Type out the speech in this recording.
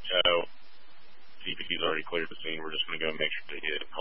go. DPT's already cleared the scene. We're just going to go make sure they hit.